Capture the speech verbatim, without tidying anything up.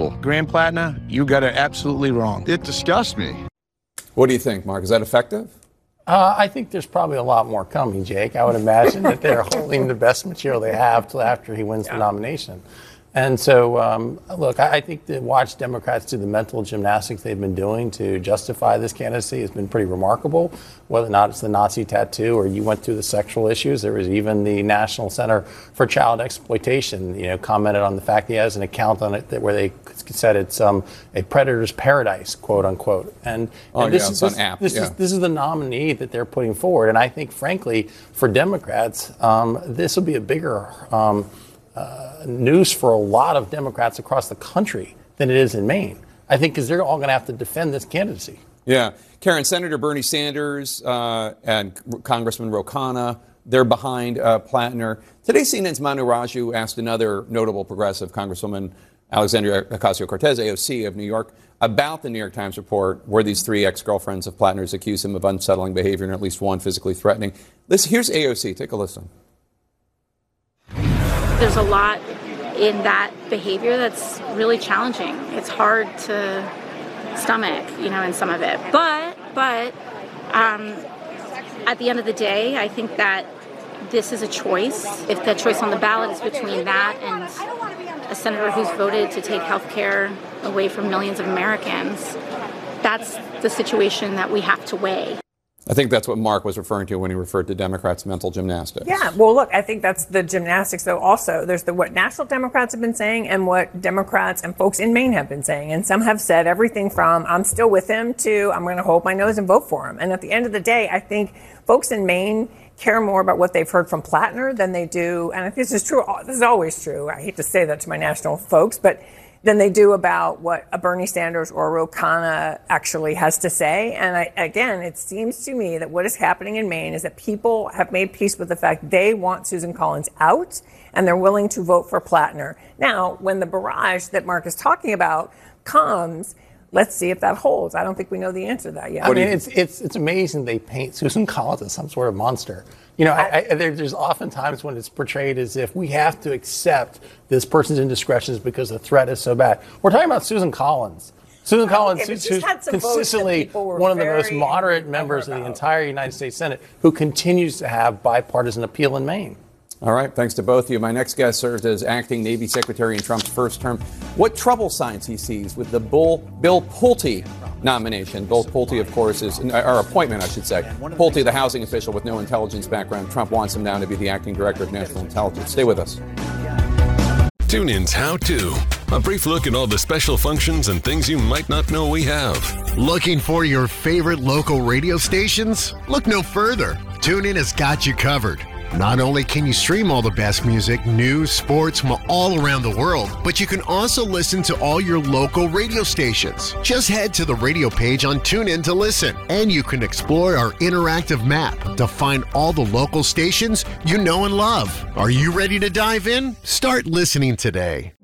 people. Graham Plattner, you got it absolutely wrong. It disgusts me. What do you think, Mark? Is that effective? Uh, I think there's probably a lot more coming, Jake. I would imagine that they're holding the best material they have till after he wins yeah. the nomination. And so, um, look, I, I think to watch Democrats do the mental gymnastics they've been doing to justify this candidacy has been pretty remarkable. Whether or not it's the Nazi tattoo or you went through the sexual issues, there was even the National Center for Child Exploitation, you know, commented on the fact he has an account on it that where they said it's um, a predator's paradise, quote unquote. And, oh, and this, yeah, is, it's this, on app. This, yeah. is, this is the nominee that they're putting forward. And I think, frankly, for Democrats, um, this will be a bigger um, Uh, news for a lot of Democrats across the country than it is in Maine. I think because they're all going to have to defend this candidacy. Yeah. Karen, Senator Bernie Sanders uh, and Congressman Ro Khanna, they're behind uh, Plattner. Today, C N N's Manu Raju asked another notable progressive, Congresswoman Alexandria Ocasio-Cortez, A O C of New York, about the New York Times report where these three ex-girlfriends of Plattner's accuse him of unsettling behavior and at least one physically threatening. Listen, here's A O C. Take a listen. There's a lot in that behavior that's really challenging. It's hard to stomach, you know, in some of it. But, but um, at the end of the day, I think that this is a choice. If the choice on the ballot is between that and a senator who's voted to take health care away from millions of Americans, that's the situation that we have to weigh. I think that's what Mark was referring to when he referred to Democrats' mental gymnastics. Yeah, well, look, I think that's the gymnastics, though, also. There's the what national Democrats have been saying and what Democrats and folks in Maine have been saying. And some have said everything from I'm still with him to I'm going to hold my nose and vote for him. And at the end of the day, I think folks in Maine care more about what they've heard from Plattner than they do. And I think this is true. This is always true. I hate to say that to my national folks, but than they do about what a Bernie Sanders or a Ro Khanna actually has to say. And I, again, it seems to me that what is happening in Maine is that people have made peace with the fact they want Susan Collins out and they're willing to vote for Plattner. Now, when the barrage that Mark is talking about comes, let's see if that holds. I don't think we know the answer to that yet. I mean, it's it's it's amazing they paint Susan Collins as some sort of monster. You know, I, I, there, there's often times when it's portrayed as if we have to accept this person's indiscretions because the threat is so bad. We're talking about Susan Collins. Susan Collins, okay, who's consistently one of the most moderate members of the entire United States Senate, who continues to have bipartisan appeal in Maine. All right, thanks to both of you. My next guest served as acting Navy Secretary in Trump's first term. What trouble signs he sees with the Bull, Bill Pulte nomination. Bill Pulte, of course, is, or appointment, I should say. Pulte, the housing official with no intelligence background. Trump wants him now to be the acting director of national intelligence. Stay with us. Tune in's How To. A brief look at all the special functions and things you might not know we have. Looking for your favorite local radio stations? Look no further. TuneIn has got you covered. Not only can you stream all the best music, news, sports from all around the world, but you can also listen to all your local radio stations. Just head to the radio page on TuneIn to listen, and you can explore our interactive map to find all the local stations you know and love. Are you ready to dive in? Start listening today.